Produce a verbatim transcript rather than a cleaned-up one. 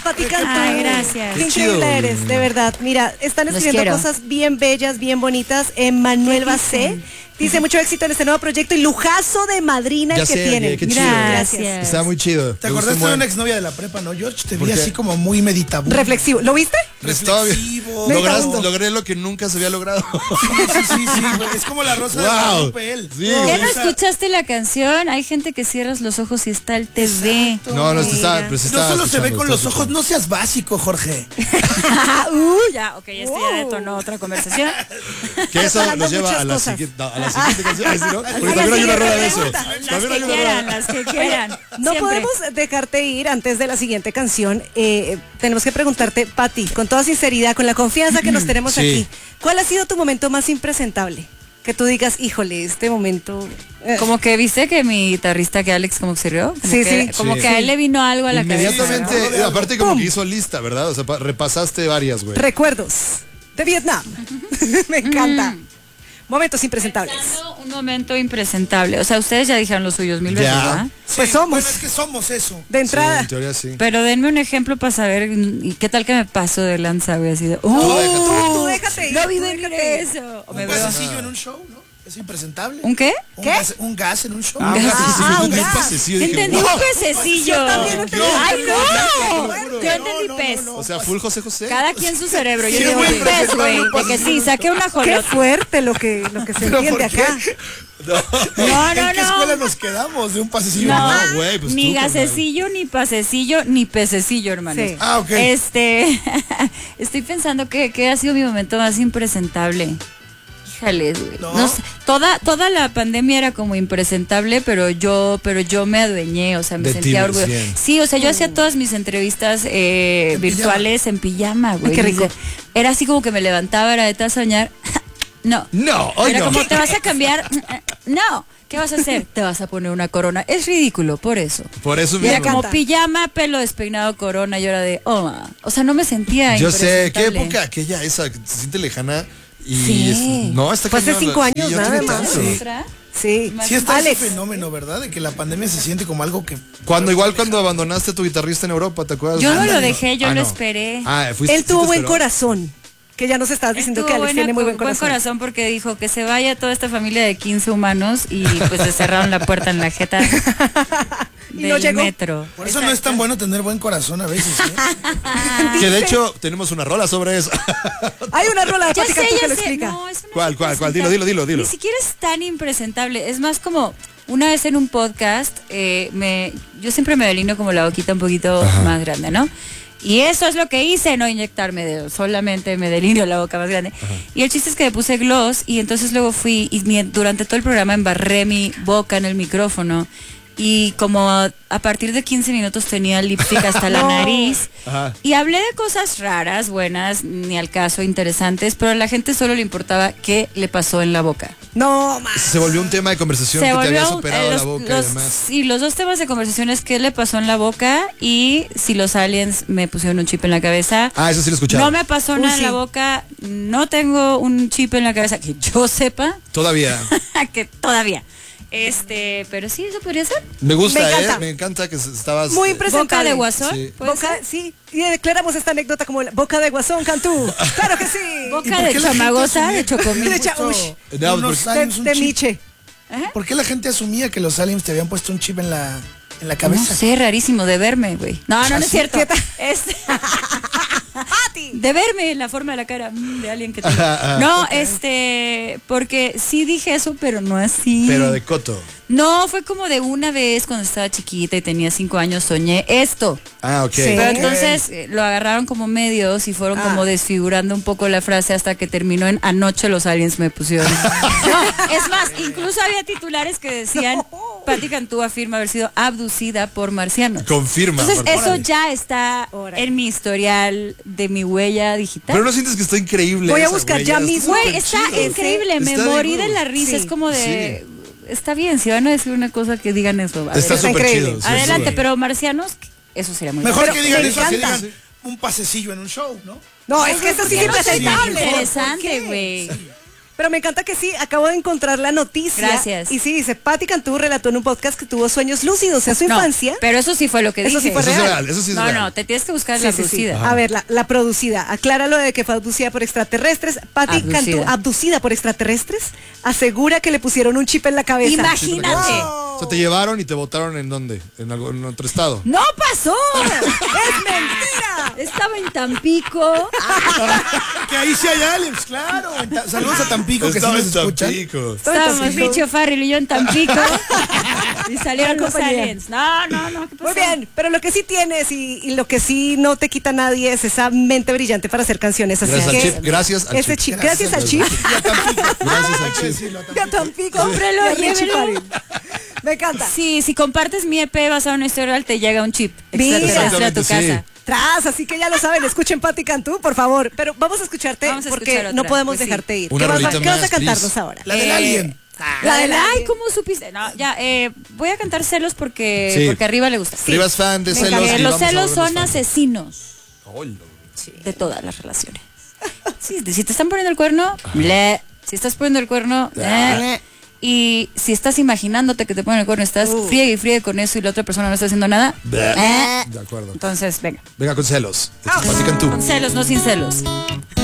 Pati Cantú. Ay, gracias. Qué increíble eres, de verdad. Mira, están Los escribiendo quiero. cosas bien bellas, bien bonitas. Manuel Bacé dice mucho éxito en este nuevo proyecto y lujazo de madrina Ya el que sé, tienen. qué chido. Gracias. Está muy chido. ¿Te Me gustó acordaste de un una buen. exnovia de la prepa, no, George? Te ¿Por vi qué? así como muy meditativo. Reflexivo. ¿Lo viste? Estaba bien. Reflexivo. Lograste- No. logré lo que nunca se había logrado. Sí, sí, sí, sí, güey. Es como la rosa de Wow. Guadalupe, él. Sí, ¿Ya güey. no escuchaste la canción? Hay gente que cierras los ojos y está el T V. No, no, se está, pero se No está solo se ve escuchando, con está los ojos, escuchando. no seas básico, Jorge. uh, ya, ok, esto ya detonó otra conversación. Que eso hablando nos lleva muchas a la, cosas. siguiente, no, a la siguiente canción. Ay, sí, ¿no? Porque Ay, también la hay una siguiente rueda de eso. pregunta. Las También hay que una quieran, rueda. las que quieran. No Siempre. podemos dejarte ir antes de la siguiente canción. Eh, tenemos que preguntarte, Pati, con toda sinceridad, con la confianza que nos tenemos Sí. aquí, ¿cuál ha sido tu momento más impresentable? Que tú digas, híjole, este momento... eh, Como que viste que mi guitarrista, que Alex, como que se rió. Como Sí, que, sí. Como Sí. que a él le vino algo a la cabeza. Inmediatamente, ¿no? aparte como ¡Pum! que hizo lista, ¿verdad? O sea, pa- repasaste varias, güey. Recuerdos de Vietnam. Me encanta. Mm. Momentos impresentables. Pensando un momento impresentable. O sea, ustedes ya dijeron los suyos mil veces, Ya. ¿verdad? Pues Sí, somos. Bueno, es que somos eso. De Sí, entrada. en teoría sí. Pero denme un ejemplo para saber y qué tal que me paso de lanza, güey, así de... Tú déjate. Tú, tú déjate ir. No vi tú venir déjate ir. eso. O Un me veo- gasecillo en un show, ¿no? Es impresentable. ¿Un qué? Un ¿Qué? gas, un gas en un show. Ah, Un gas. sí, sí, Ah, sí, un un gas. pasecillo, dije, Entendí wow. un pececillo. Yo también entendí. ¡Ay, no! No, Yo entendí no, pez. no, O sea, full José José. Cada quien su cerebro. Yo Sí, digo muy un pez, güey. impresentable, De que sí, saqué una Qué jolota. fuerte lo que, lo que se ¿Pero entiende por qué? acá. No, no, ¿En qué escuela no. nos quedamos? ¿De un pasecillo? No, No, güey, pues ni tú, carnal. gasecillo, ni pasecillo, ni pececillo, hermanos. Sí. Ah, ok. Este, estoy pensando que, que ha sido mi momento más impresentable. Híjale, güey. ¿No? No sé, toda, toda la pandemia era como impresentable, pero yo, pero yo me adueñé, o sea, me De ti, sentía orgullosa. recién. Sí, o sea, yo hacía todas mis entrevistas eh, En virtuales en pijama, güey. Ay, qué rico. O sea, era así como que me levantaba, era de te vas a soñar. No. No, hoy Era no. como, ¿te vas a cambiar? No. ¿Qué vas a hacer? Te vas a poner una corona. Es ridículo, por eso. Por eso Y era mismo. como encanta. pijama, pelo despeinado, corona, y yo era de, oh, o sea, no me sentía Yo sé, ¿qué impresentable. época aquella esa que se siente lejana? Y Sí. es- no, está Fue hace cañón, cinco sí, años, yo nada tiene más. tanto. ¿Otra? Sí. Sí está Alex. ese fenómeno, ¿verdad? De que la pandemia se siente como algo que... Cuando igual cuando abandonaste a tu guitarrista en Europa, ¿te acuerdas? Yo no lo Ándale. dejé, yo Ah, lo no. esperé. Ah, fuiste, Él sí tuvo te buen esperó. corazón. Que ya nos estabas diciendo que Estuvo Alex buena- tiene muy buen corazón. porque dijo que se vaya toda esta familia de quince humanos y pues le cerraron la puerta en la jeta Y del no llegó. metro. Por eso no es tan bueno tener buen corazón a veces, ¿eh? Que de hecho tenemos una rola sobre eso. Hay una rola de Ya Pati sé, Cantú que ya lo sé. explica. No, eso no es ¿Cuál, cuál, cuál? Dilo, dilo, dilo, dilo. Ni siquiera es tan impresentable. Es más como una vez en un podcast, eh, me, yo siempre me delineo como la boquita un poquito más grande, ¿no? Y eso es lo que hice, no inyectarme dedos, solamente me delineo la boca más grande. Y el chiste es que me puse gloss y entonces luego fui y mi- durante todo el programa embarré mi boca en el micrófono. Y como a, a partir de quince minutos tenía lipstick hasta la No. nariz. Ajá. Y hablé de cosas raras, buenas, ni al caso, interesantes, pero a la gente solo le importaba qué le pasó en la boca. No, más. Se volvió un tema de conversación que te habías operado eh, la boca los, y demás. sí, los dos temas de conversación es qué le pasó en la boca y si los aliens me pusieron un chip en la cabeza. Ah, eso sí lo he escuchado. No me pasó Uy, nada en sí. la boca, no tengo un chip en la cabeza que yo sepa, Todavía. que todavía. Este, pero sí, eso podría ser. Me gusta, Me ¿eh? encanta. Me encanta que estabas... Muy eh, impresionante. Boca de guasón. Sí. ¿puede Boca, ser? sí, y declaramos esta anécdota como la boca de guasón, Cantú. Claro que sí. ¿Y Boca por de qué la gente chamagosa, asumía de chocomil. De cha- justo uy. No, unos porque- De, aliens un de chip? Miche. ¿Por qué la gente asumía que los aliens te habían puesto un chip en la, en la No cabeza? sé, rarísimo, de verme, güey. No, no, no es ¿Así? cierto. ¿Qué tal? Es- Pati. de verme la forma de la cara mm, de alguien que tengo. Ajá, ajá. No, este, porque sí dije eso, pero no así. Pero de coto. No, fue como de una vez cuando estaba chiquita y tenía cinco años, soñé esto. Ah, ok. Sí. Pero Ok. entonces eh, lo agarraron como medios y fueron Ah. como desfigurando un poco la frase hasta que terminó en anoche los aliens me pusieron. No, es más, incluso había titulares que decían Pati Cantú afirma haber sido abducida por marcianos. Confirma. Entonces por- eso ya está Órale. en mi historial de mi huella digital. Pero no sientes que está increíble. Voy a esa, buscar güey, ya está mismo. Güey, súper está chido. increíble, me Está de morí de huevos. la risa, Sí. es como de... Está bien, si van a decir una cosa que digan eso. Está Adelante, súper increíble. chido. sí, Adelante sí. pero marcianos, eso sería muy Mejor bueno. que digan me eso, que encanta. digan un pasecillo en un show, ¿no? No, es que esto sí es ¿Qué no es impresentable. interesante, güey. Pero me encanta que sí, acabo de encontrar la noticia. Gracias. Y sí, dice, Patti Cantú relató en un podcast que tuvo sueños lúcidos en su No, infancia. pero eso sí fue lo que Eso dije. sí fue Eso es real. real, eso sí es no, real. no, te tienes que buscar Sí, la sí, sí. producida. A ver, la, la producida. Aclara lo de que fue abducida por extraterrestres. Patti Abducida. Cantú, abducida por extraterrestres, asura que le pusieron un chip en la cabeza. Imagínate. O sea, te llevaron y te botaron en dónde? En, algo, en otro estado. ¡No pasó! ¡Es mentira! Estaba en Tampico. Que ahí sí hay aliens, claro. En Ta- Saludos a Tampico, que sí Estaba nos en escuchan. Tampico. Estábamos Bicho Farrell y yo en Tampico. Y salieron Gran los compañía. aliens. No, no, no. ¿Qué pasó? Muy bien, pero lo que sí tienes y, y lo que sí no te quita nadie es esa mente brillante para hacer canciones. Así Gracias al que chip, gracias al ese chip. chip. Gracias al chip. Y a Tampico. Gracias al Hay que chip. decirlo, a Y a Tampico. Tampico. Cómprelo, y a Richie llévelo. Farin. Me encanta. Sí, si compartes mi E P basado en una historia real, te llega un chip Mira. extraterrestre a tu Exactamente, casa. sí. Tras, así que ya lo saben, escuchen Patti Cantú, por favor. Pero vamos a escucharte Vamos a porque escuchar no otra, podemos pues sí. dejarte ir. Una ¿Qué vas, a, rolita qué vas a más, cantarnos please. ahora? La del Eh, alien. La del del ay, alien. ¿cómo supiste? No, ya, eh, voy a cantar celos porque, Sí. porque arriba le gusta. Arriba es fan de Me celos. encanta. y Los vamos a celos volvernos son fans. asesinos Hola. de todas las relaciones. Sí, si te están poniendo el cuerno, ble. Si estás poniendo el cuerno, eh. Y si estás imaginándote que te ponen el cuerno, estás Uh. friegue y friegue con eso y la otra persona no está haciendo nada. eh. De acuerdo. Entonces, venga. Venga con celos. Esto es Patti Cantú. Con celos, no sin celos.